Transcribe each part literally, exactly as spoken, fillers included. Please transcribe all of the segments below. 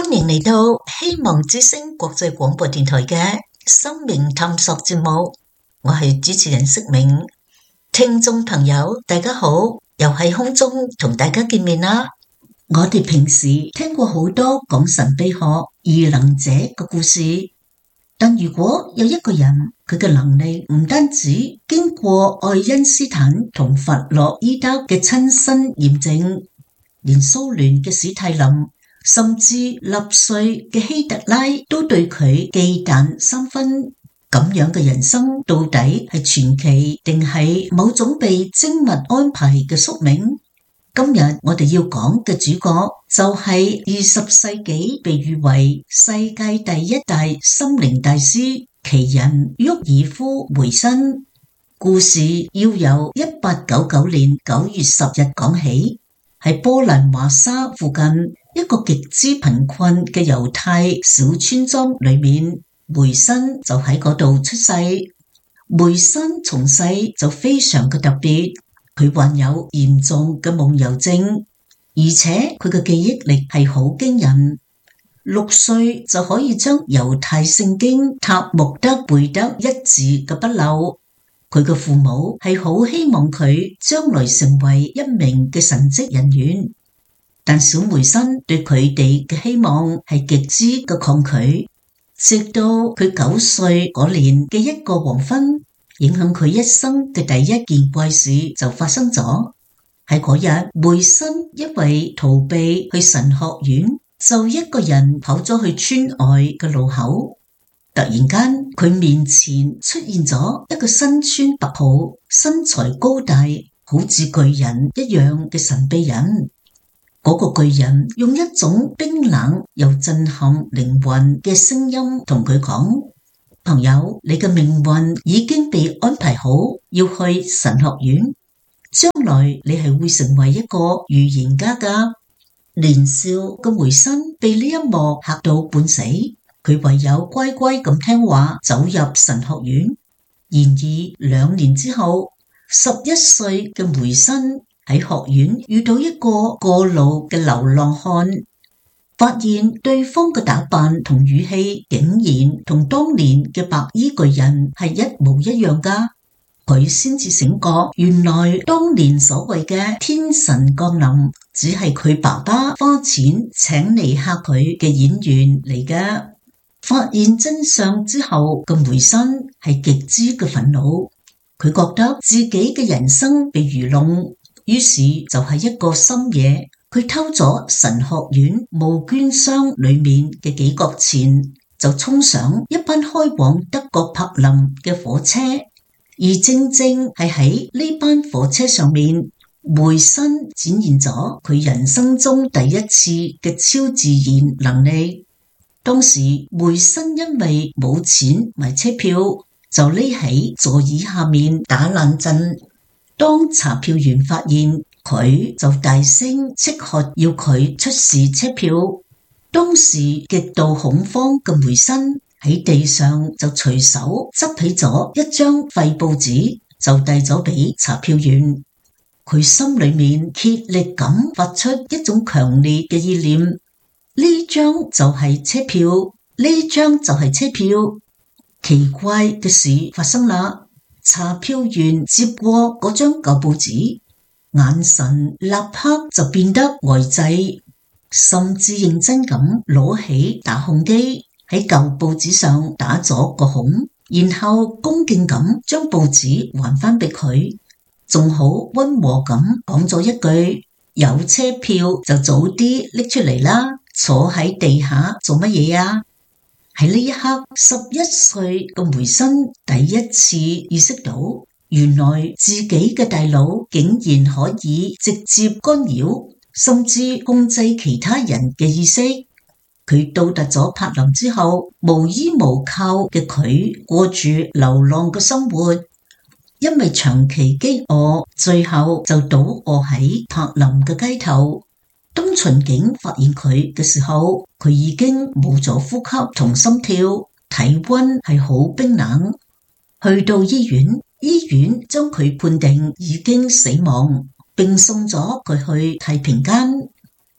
歡迎嚟到希望之聲國際廣播電台嘅生命探索節目，我係主持人釋明。聽眾朋友大家好，又喺空中同大家見面啦。我哋平時聽過好多講神秘學異能者嘅故事，但如果有一個人佢嘅能力唔單止經過愛因斯坦同弗洛伊德嘅親身驗證，連蘇聯嘅史泰林甚至納粹嘅希特拉都對佢忌憚三分，咁樣嘅人生到底係傳奇定係某種被精密安排嘅宿命？今日我哋要講嘅主角就係二十世紀被譽為世界第一大心靈大師奇人沃爾夫梅辛。故事要由一八九九年九月十日講起，喺波蘭華沙附近一個極之貧困嘅猶太小村莊裏面，梅辛就喺嗰度出世。梅辛從細就非常嘅特別，佢患有嚴重嘅夢遊症，而且佢嘅記憶力係好驚人。六歲就可以將猶太聖經塔木德背得一字嘅不漏。佢嘅父母係好希望佢將來成為一名嘅神職人員，但小梅辛對佢哋嘅希望係極之嘅抗拒。直到佢九歲嗰年嘅一個黃昏，影響佢一生嘅第一件怪事就發生咗。喺嗰日，梅辛因為逃避去神學院，就一個人跑咗去村外嘅路口。突然間，佢面前出現咗一個身穿白袍、身材高大、好似巨人一樣嘅神秘人。嗰個巨人用一種冰冷又震撼靈魂嘅聲音同佢講：朋友，你嘅命運已經被安排好，要去神學院，將來你係會成為一個預言家㗎。年少嘅梅辛被呢一幕嚇到半死，佢唯有乖乖咁聽話走入神學院。然而兩年之後，十一歲嘅梅辛喺學院遇到一個過路嘅流浪漢，發現對方嘅打扮同語氣竟然同當年嘅白衣巨人係一模一樣㗎。佢先至醒覺，原來當年所謂嘅天神降臨只係佢爸爸花錢請嚟嚇佢嘅演員嚟嘅。發現真相之後嘅梅辛係極之嘅憤怒，佢覺得自己嘅人生被愚弄，於是就喺一個深夜，佢偷咗神學院募捐箱裏面嘅幾角錢，就衝上一班開往德國柏林嘅火車。而正正係喺呢班火車上面，梅辛展現咗佢人生中第一次嘅超自然能力。當時梅辛因為冇錢買車票，就匿喺座椅下面打冷震。當查票員發現佢，就大聲斥喝要佢出示車票。當時極度恐慌嘅梅辛喺地上就隨手執起咗一張廢報紙，就遞咗俾查票員。佢心裏面竭力咁發出一種強烈嘅意念：呢張就係車票，呢張就係車票。奇怪嘅事發生啦！查票員接過嗰張舊報紙，眼神立刻就變得呆滯，甚至認真咁攞起打孔機喺舊報紙上打咗個孔，然後恭敬咁將報紙還返俾佢，仲好溫和咁講咗一句：有車票就早啲拎出嚟啦，坐喺地下做乜嘢啊？喺呢一刻，十一歲嘅梅辛第一次意識到，原來自己嘅大腦竟然可以直接干擾甚至控制其他人嘅意識。佢到達咗柏林之後，無依無靠嘅佢過住流浪嘅生活，因為長期飢餓，最後就倒臥喺柏林嘅街頭。當巡警發現佢嘅時候，佢已經冇咗呼吸同心跳，體溫係好冰冷。去到醫院，醫院將佢判定已經死亡，並送咗佢去太平間。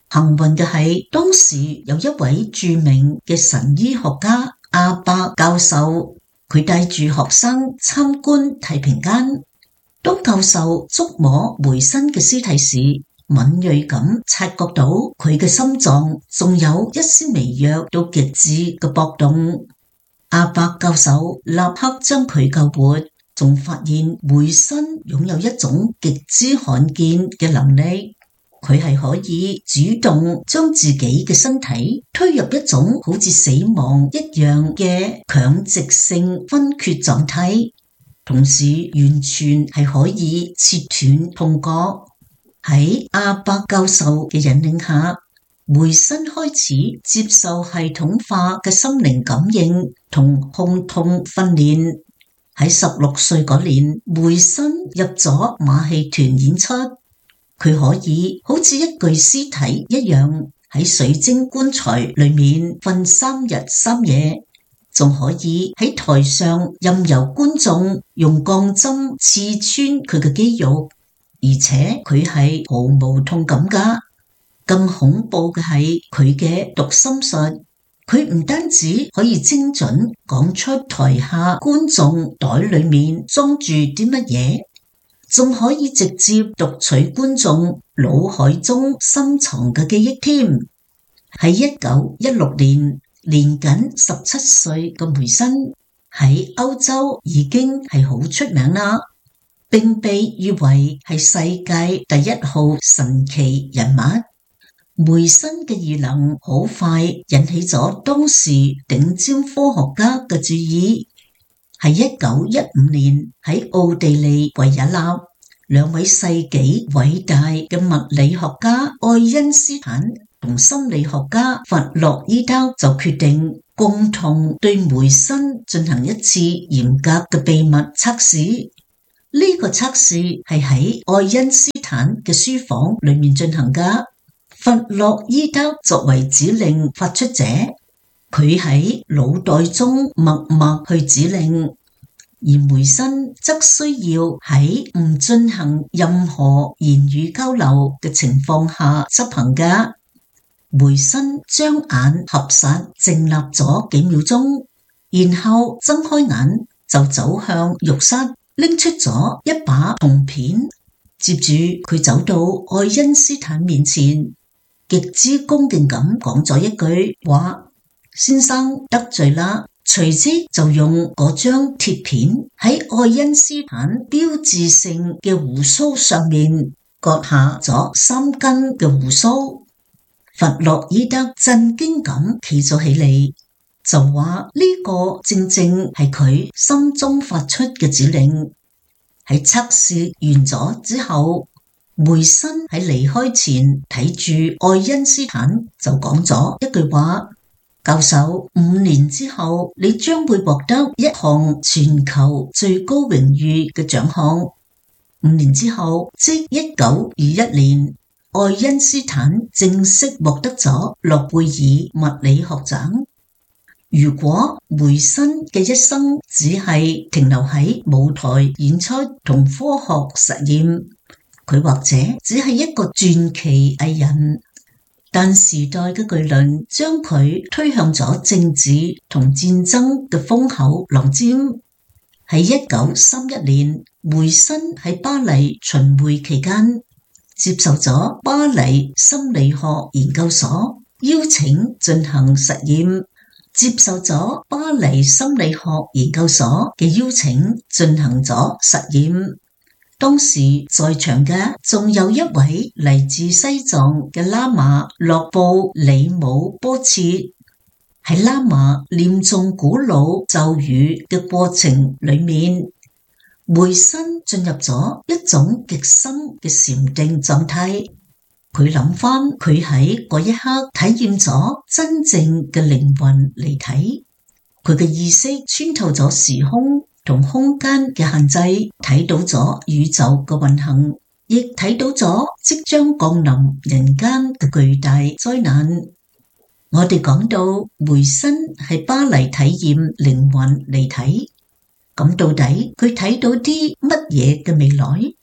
幸運嘅係，當時有一位著名嘅神醫學家阿伯教授，佢帶住學生參觀太平間。當教授觸摸梅森嘅屍體時，敏銳咁察覺到佢嘅心臟仲有一絲微弱到極致嘅搏動。阿伯教授立刻將佢救活，仲發現梅森擁有一種極之罕見嘅能力，佢係可以主動將自己嘅身體推入一種好似死亡一樣嘅強直性昏厥狀態，同時完全係可以切斷痛覺。喺阿伯教授嘅引領下，梅森開始接受系統化嘅心靈感應同控痛訓練。喺十六歲嗰年，梅森入咗馬戲團演出，佢可以好似一具屍體一樣喺水晶棺材裏面瞓三日三夜，仲可以喺台上任由觀眾用鋼針刺穿佢嘅肌肉，而且佢係毫無痛感㗎。更恐怖嘅係佢嘅讀心術，佢唔單止可以精準講出台下觀眾袋裏面裝住啲乜嘢，仲可以直接讀取觀眾腦海中深藏嘅記憶添。喺一九一六年，年僅十七歲嘅梅森喺歐洲已經係好出名啦，並被譽為係世界第一號神奇人物。梅森嘅異能好快引起咗當時頂尖科學家嘅注意。喺一九一五年，喺奧地利維也納，兩位世紀偉大嘅物理學家愛因斯坦同心理學家弗洛伊德就決定共同對梅森進行一次嚴格嘅秘密測試。呢、這個測試係喺愛因斯坦嘅書房裏面進行㗎。弗洛伊德作為指令發出者，佢喺腦袋中默默去指令，而梅森則需要喺唔進行任何言語交流嘅情況下執行嘅。梅森將眼合實靜立咗幾秒鐘，然後睜開眼就走向浴室，拎出咗一把銅片，接住佢走到愛因斯坦面前，極之恭敬咁講咗一句話：先生得罪啦。隨即就用嗰張鐵片喺愛因斯坦標誌性嘅鬍鬚上面割下咗三根嘅鬍鬚。弗洛伊德震驚咁企咗起嚟，就話呢個正正係佢心中發出嘅指令。喺測試完咗之後，梅森喺離開前睇住愛因斯坦就講咗一句話：教授，五年之後你將會獲得一項全球最高榮譽嘅獎項。五年之後，即一九二一年，愛因斯坦正式獲得咗諾貝爾物理學獎。如果梅森嘅一生只係停留喺舞台演出同科學實驗，佢或者只係一個傳奇藝人，但時代嘅巨輪將佢推向咗政治同戰爭嘅風口浪尖。喺一九三一年，梅森喺巴黎巡迴期間，接受咗巴黎心理學研究所邀請進行實驗，接受咗巴黎心理學研究所嘅邀請進行咗實驗。當時在場嘅仲有一位嚟自西藏嘅喇嘛洛布里姆波切。喺喇嘛念誦古老咒語嘅過程裏面，梅森進入咗一種極深嘅禪定狀態。佢諗翻佢喺嗰一刻體驗咗真正嘅靈魂離體，佢嘅意識穿透咗時空同空間嘅限制，睇到咗宇宙嘅運行，亦睇到咗即將降臨人間嘅巨大災難。我哋講到梅森喺巴黎體驗靈魂離體，咁到底佢睇到啲乜嘢嘅未來？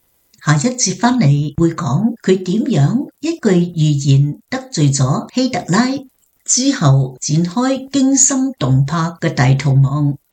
下一節返嚟會講佢點樣一句預言得罪咗希特拉，之後展開驚心動魄嘅大逃亡。